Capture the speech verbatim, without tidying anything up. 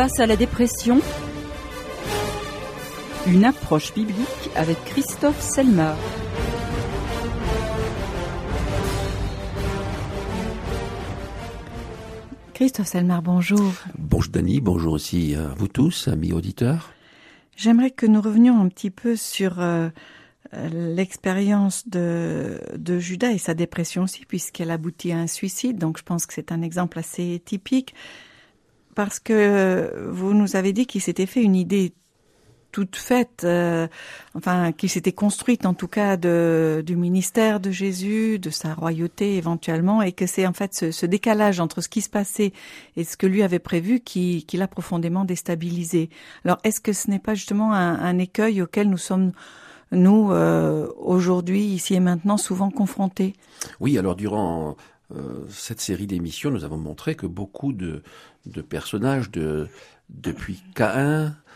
face à la dépression, une approche biblique avec Christophe Selmar. Christophe Selmar, bonjour. Bonjour Dany, bonjour aussi à vous tous, amis auditeurs. J'aimerais que nous revenions un petit peu sur euh, l'expérience de, de Judas et sa dépression aussi, puisqu'elle aboutit à un suicide. Donc je pense que c'est un exemple assez typique, parce que vous nous avez dit qu'il s'était fait une idée toute faite, euh, enfin qu'il s'était construite en tout cas de, du ministère de Jésus, de sa royauté éventuellement, et que c'est en fait ce, ce décalage entre ce qui se passait et ce que lui avait prévu qui, qui l'a profondément déstabilisé. Alors est-ce que ce n'est pas justement un, un écueil auquel nous sommes, nous, euh, aujourd'hui, ici et maintenant, souvent confrontés? Oui, alors durant euh, cette série d'émissions, nous avons montré que beaucoup de, de personnages, de, depuis Caïn,